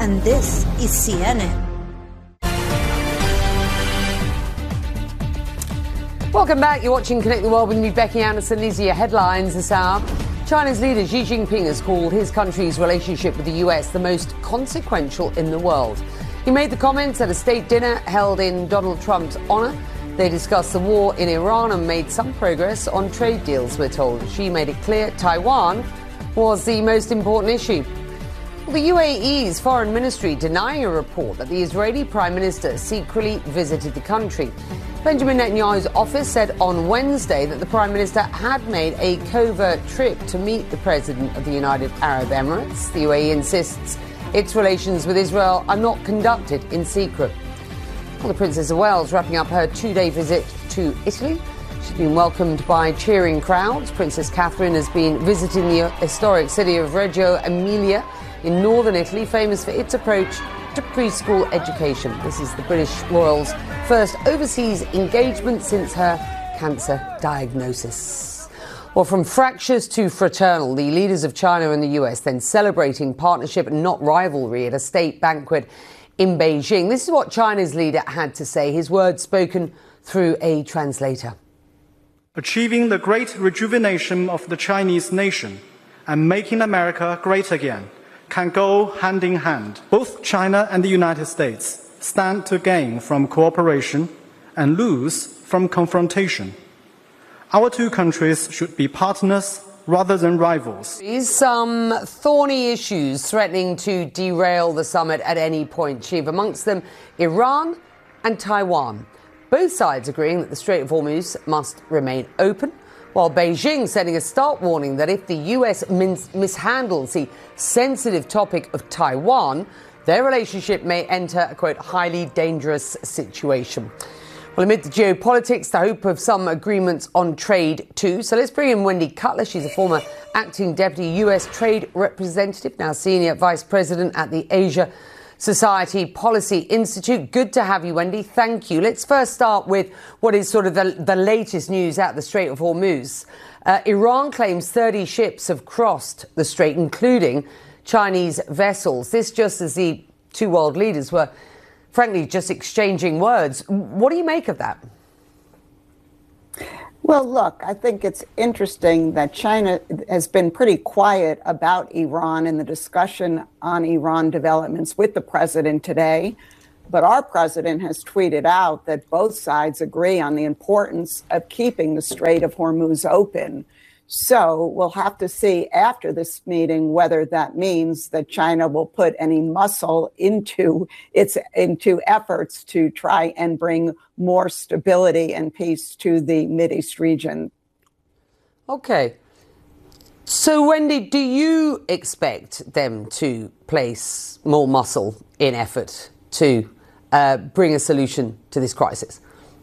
and this is CNN. Welcome back. You're watching Connect the World with me, Becky Anderson. These are your headlines this hour. China's leader Xi Jinping has called his country's relationship with the US the most consequential in the world. He made the comments at a state dinner held in Donald Trump's honor. They discussed the war in Iran and made some progress on trade deals, we're told. Xi made it clear Taiwan was the most important issue. The UAE's foreign ministry denying a report that the Israeli Prime Minister secretly visited the country. Benjamin Netanyahu's office said on Wednesday that the Prime Minister had made a covert trip to meet the President of the United Arab Emirates. The UAE insists its relations with Israel are not conducted in secret. Well, the Princess of Wales wrapping up her two-day visit to Italy. She's been welcomed by cheering crowds. Princess Catherine has been visiting the historic city of Reggio Emilia in northern Italy, famous for its approach to preschool education. This is the British royal's first overseas engagement since her cancer diagnosis. Well, from fractious to fraternal, the leaders of China and the US then celebrating partnership and not rivalry at a state banquet in Beijing. This is what China's leader had to say, his words spoken through a translator. Achieving the great rejuvenation of the Chinese nation and making America great again can go hand in hand. Both China and the United States stand to gain from cooperation and lose from confrontation. Our two countries should be partners rather than rivals. Some thorny issues threatening to derail the summit at any point, Chief. Amongst them, Iran and Taiwan. Both sides agreeing that the Strait of Hormuz must remain open, while Beijing sending a stark warning that if the US mishandles the sensitive topic of Taiwan, their relationship may enter a, quote, highly dangerous situation. Well, amid the geopolitics, the hope of some agreements on trade too. So let's bring in Wendy Cutler. She's a former acting deputy US trade representative, now senior vice president at the Asia Society Policy Institute. Good to have you, Wendy. Thank you. Let's first start with what is sort of the latest news out the Strait of Hormuz. Iran claims 30 ships have crossed the strait, including Chinese vessels. This just as the two world leaders were, frankly, just exchanging words. What do you make of that? Well, look, I think it's interesting that China has been pretty quiet about Iran and the discussion on Iran developments with the president today. But our president has tweeted out that both sides agree on the importance of keeping the Strait of Hormuz open. So we'll have to see after this meeting whether that means that China will put any muscle into efforts to try and bring more stability and peace to the Mideast region. Okay. So, Wendy, do you expect them to place more muscle in effort to bring a solution to this crisis?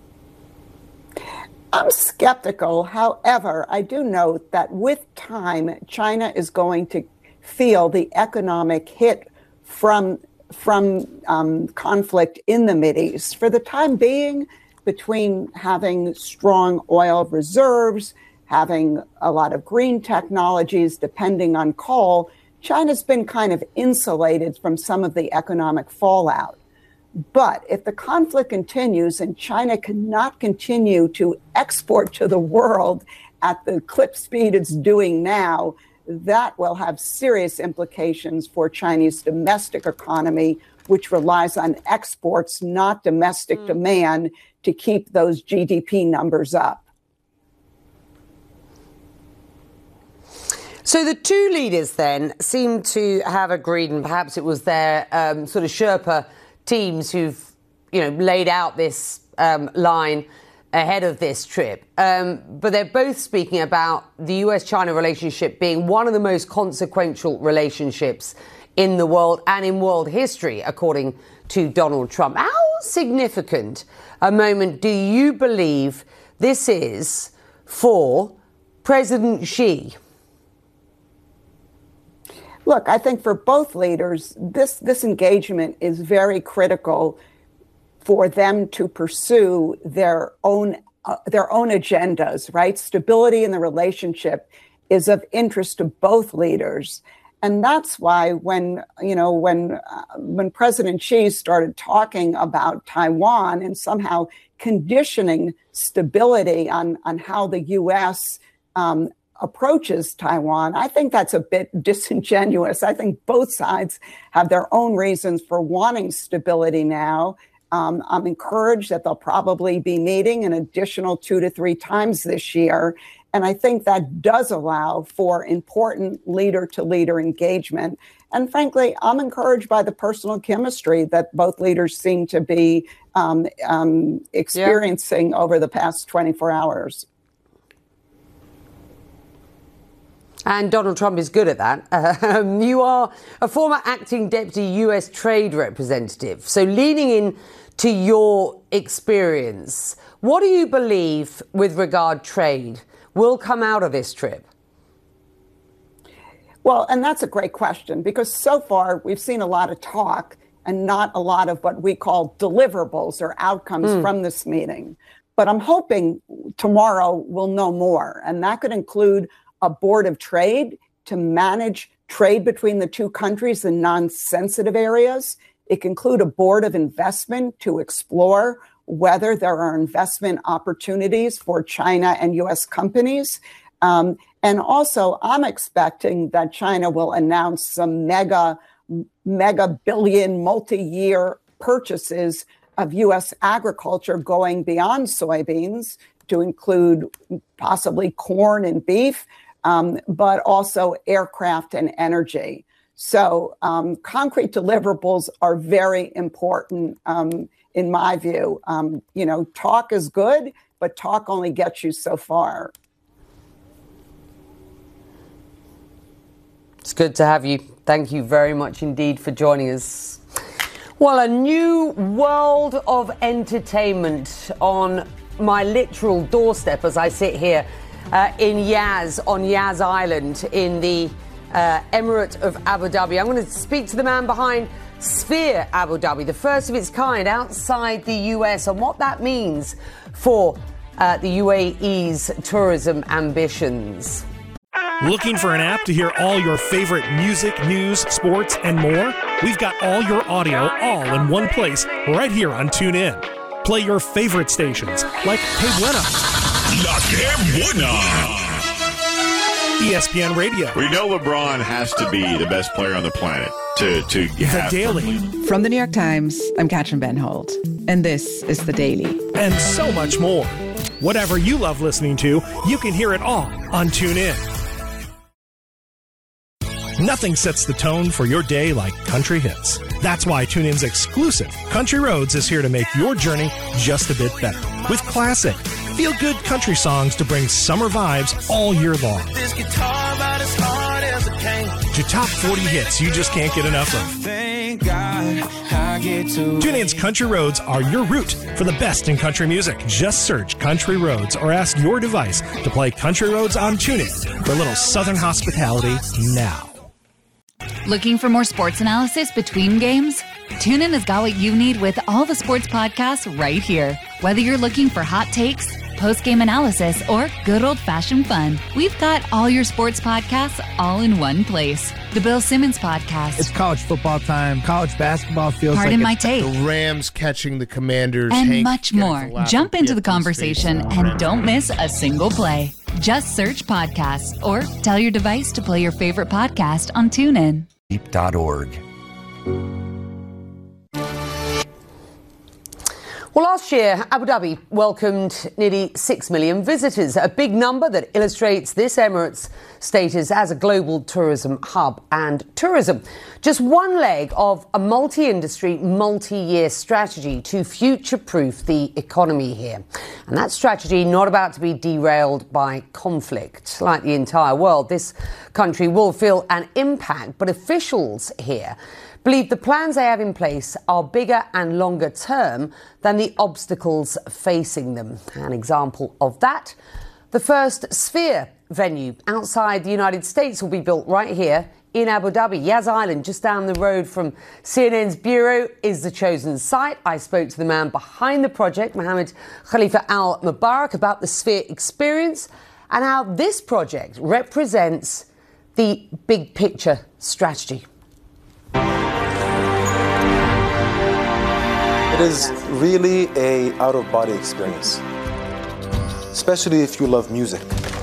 I'm skeptical. However, I do note that with time, China is going to feel the economic hit from conflict in the Mideast. For the time being, between having strong oil reserves, having a lot of green technologies depending on coal, China's been kind of insulated from some of the economic fallout. But if the conflict continues and China cannot continue to export to the world at the clip speed it's doing now, that will have serious implications for Chinese domestic economy, which relies on exports, not domestic demand, to keep those GDP numbers up. So the two leaders then seem to have agreed, and perhaps it was their sort of Sherpa teams who've, laid out this line ahead of this trip. But they're both speaking about the US-China relationship being one of the most consequential relationships in the world and in world history, according to Donald Trump. How significant a moment do you believe this is for President Xi? Look, I think for both leaders, this engagement is very critical for them to pursue their own agendas, right? Stability in the relationship is of interest to both leaders. And that's why when President Xi started talking about Taiwan and somehow conditioning stability on how the U.S. Approaches Taiwan, I think that's a bit disingenuous. I think both sides have their own reasons for wanting stability now. I'm encouraged that they'll probably be meeting an additional 2 to 3 times this year. And I think that does allow for important leader-to-leader engagement. And frankly, I'm encouraged by the personal chemistry that both leaders seem to be experiencing over the past 24 hours. And Donald Trump is good at that. You are a former acting deputy U.S. trade representative. So leaning in to your experience, what do you believe with regard trade will come out of this trip? Well, and that's a great question, because so far we've seen a lot of talk and not a lot of what we call deliverables or outcomes from this meeting. But I'm hoping tomorrow we'll know more, and that could include a board of trade to manage trade between the two countries in non-sensitive areas. It can include a board of investment to explore whether there are investment opportunities for China and U.S. companies. And also, I'm expecting that China will announce some mega billion multi-year purchases of U.S. agriculture going beyond soybeans to include possibly corn and beef, but also aircraft and energy. So concrete deliverables are very important in my view. Talk is good, but talk only gets you so far. It's good to have you. Thank you very much indeed for joining us. Well, a new world of entertainment on my literal doorstep as I sit here in Yas, on Yas Island in the Emirate of Abu Dhabi. I'm going to speak to the man behind Sphere Abu Dhabi, the first of its kind outside the US, and what that means for the UAE's tourism ambitions. Looking for an app to hear all your favorite music, news, sports, and more? We've got all your audio all in one place right here on TuneIn. Play your favorite stations like Que Buena, La Que Buena, ESPN Radio. We know LeBron has to be the best player on the planet to The Daily. From the New York Times, I'm Katrin Benhold, and this is The Daily. And so much more. Whatever you love listening to, you can hear it all on TuneIn. Nothing sets the tone for your day like country hits. That's why TuneIn's exclusive Country Roads is here to make your journey just a bit better. With classic, feel-good country songs to bring summer vibes all year long. This guitar about as hard as it came. To top 40 hits you just can't get enough of. Thank God I get to. TuneIn's Country Roads are your route for the best in country music. Just search Country Roads or ask your device to play Country Roads on TuneIn for a little Southern hospitality now. Looking for more sports analysis between games? TuneIn has got what you need with all the sports podcasts right here. Whether you're looking for hot takes, post-game analysis, or good old-fashioned fun, we've got all your sports podcasts all in one place. The Bill Simmons Podcast. It's college football time. College basketball feels Pardon like my take. The Rams catching the Commanders. And Hank much more. Jump into the conversation and don't miss a single play. Just search podcasts or tell your device to play your favorite podcast on TuneIn. Deep.org. Well, last year, Abu Dhabi welcomed nearly 6 million visitors, a big number that illustrates this Emirates' status as a global tourism hub. And tourism, just one leg of a multi-industry, multi-year strategy to future-proof the economy here. And that strategy not about to be derailed by conflict. Like the entire world, this country will feel an impact, but officials here believe the plans they have in place are bigger and longer term than the obstacles facing them. An example of that, the first Sphere venue outside the United States will be built right here in Abu Dhabi. Yas Island, just down the road from CNN's bureau, is the chosen site. I spoke to the man behind the project, Mohammed Khalifa Al Mubarak, about the Sphere experience and how this project represents the big picture strategy. It is really a out-of-body experience, especially if you love music.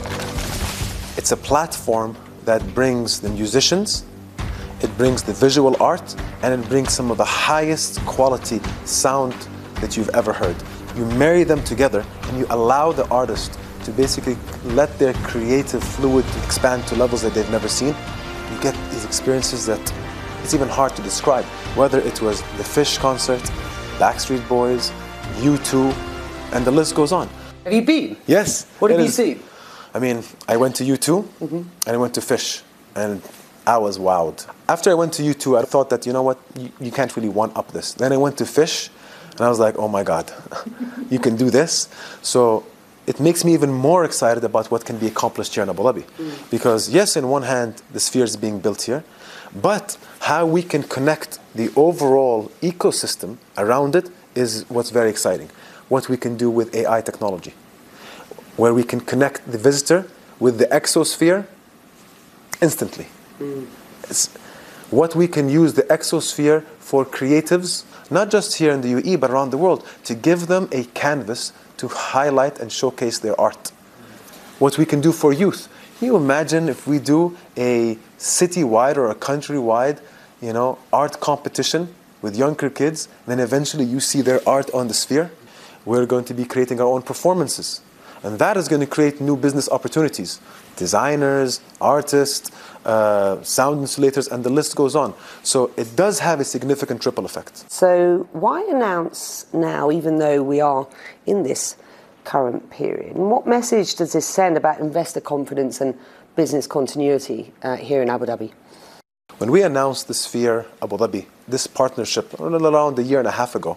It's a platform that brings the musicians, it brings the visual art, and it brings some of the highest quality sound that you've ever heard. You marry them together and you allow the artist to basically let their creative fluid expand to levels that they've never seen. You get these experiences that it's even hard to describe. Whether it was the Fish concert, Backstreet Boys, U2, and the list goes on. Have you been? Yes. What have you seen? I mean, I went to U2 and I went to Fish, and I was wowed. After I went to U2, I thought that, you know what, you can't really one-up this. Then I went to Fish, and I was like, oh my God, you can do this? So it makes me even more excited about what can be accomplished here in Abu Dhabi. Because yes, in one hand, the Sphere is being built here, but how we can connect the overall ecosystem around it is what's very exciting. What we can do with AI technology, where we can connect the visitor with the exosphere instantly. It's what we can use the exosphere for creatives, not just here in the UAE, but around the world, to give them a canvas to highlight and showcase their art. What we can do for youth. Can you imagine if we do a city-wide or a country-wide, art competition with younger kids, and then eventually you see their art on the Sphere? We're going to be creating our own performances. And that is going to create new business opportunities. Designers, artists, sound insulators, and the list goes on. So it does have a significant ripple effect. So why announce now, even though we are in this current period? And what message does this send about investor confidence and business continuity here in Abu Dhabi? When we announced the Sphere Abu Dhabi, this partnership around a year and a half ago,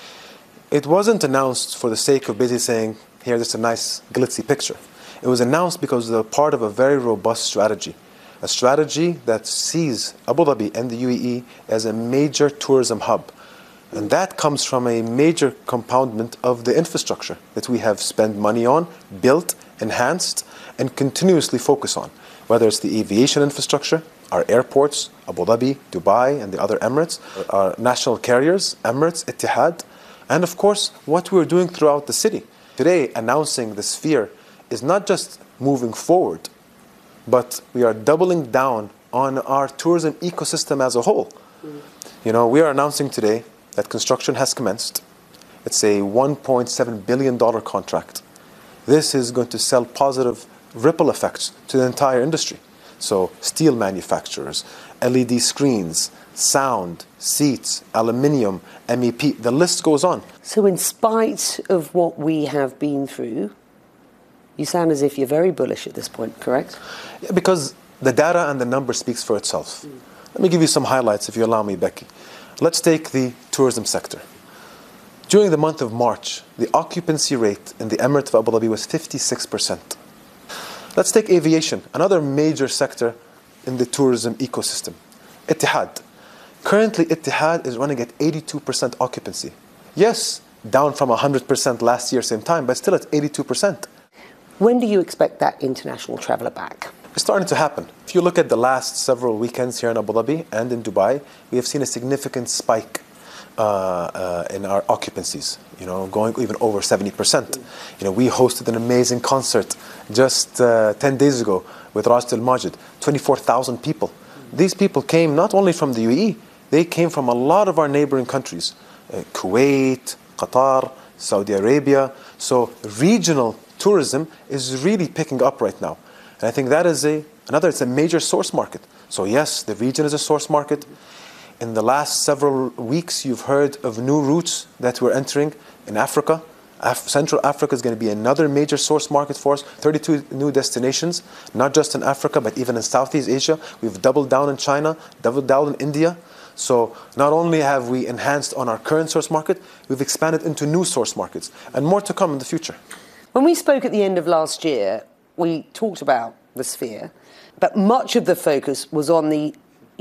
it wasn't announced for the sake of basically saying, here, this is a nice glitzy picture. It was announced because they're part of a very robust strategy. A strategy that sees Abu Dhabi and the UAE as a major tourism hub. And that comes from a major compoundment of the infrastructure that we have spent money on, built, enhanced, and continuously focus on. Whether it's the aviation infrastructure, our airports, Abu Dhabi, Dubai, and the other Emirates, our national carriers, Emirates, Etihad, and of course, what we're doing throughout the city. Today, announcing the Sphere is not just moving forward, but we are doubling down on our tourism ecosystem as a whole. We are announcing today that construction has commenced. It's a $1.7 billion contract. This is going to sell positive ripple effects to the entire industry. So steel manufacturers, LED screens, sound, seats, aluminium, MEP, the list goes on. So in spite of what we have been through, you sound as if you're very bullish at this point, correct? Yeah, because the data and the number speaks for itself. Let me give you some highlights, if you allow me, Becky. Let's take the tourism sector. During the month of March, the occupancy rate in the Emirate of Abu Dhabi was 56%. Let's take aviation, another major sector in the tourism ecosystem. Etihad. Currently, Etihad is running at 82% occupancy. Yes, down from 100% last year, same time, but still at 82%. When do you expect that international traveller back? It's starting to happen. If you look at the last several weekends here in Abu Dhabi and in Dubai, we have seen a significant spike in our occupancies, going even over 70%. We hosted an amazing concert just 10 days ago with Rashid Al-Majid, 24,000 people. These people came not only from the UAE, they came from a lot of our neighboring countries, Kuwait, Qatar, Saudi Arabia. So regional tourism is really picking up right now. And I think that is it's a major source market. So yes, the region is a source market. In the last several weeks, you've heard of new routes that we're entering in Africa. Central Africa is going to be another major source market for us. 32 new destinations, not just in Africa, but even in Southeast Asia. We've doubled down in China, doubled down in India. So not only have we enhanced on our current source market, we've expanded into new source markets, and more to come in the future. When we spoke at the end of last year, we talked about the Sphere, but much of the focus was on the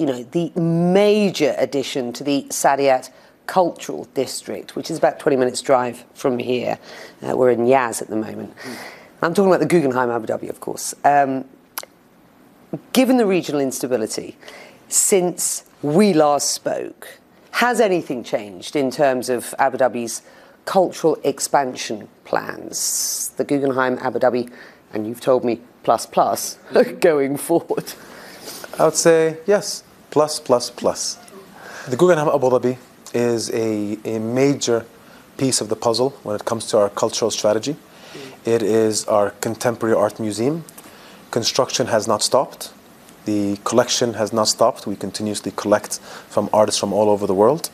major addition to the Saadiyat Cultural District, which is about 20 minutes drive from here. We're in Yas at the moment. I'm talking about the Guggenheim Abu Dhabi, of course. given the regional instability, since we last spoke, has anything changed in terms of Abu Dhabi's cultural expansion plans? The Guggenheim Abu Dhabi, and you've told me plus going forward. I would say yes, plus. The Guggenheim Abu Dhabi is a major piece of the puzzle when it comes to our cultural strategy. It is our contemporary art museum. Construction has not stopped. The collection has not stopped. We continuously collect from artists from all over the world.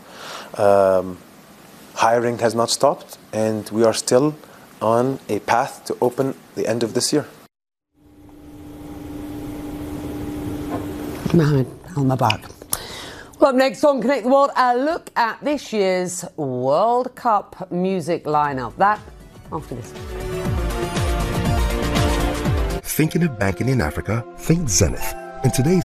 Hiring has not stopped, and we are still on a path to open the end of this year. Mohammed Al-Mubarak. Well, up next on Connect the World, a look at this year's World Cup music lineup. That after this. Thinking of banking in Africa? Think Zenith. In today's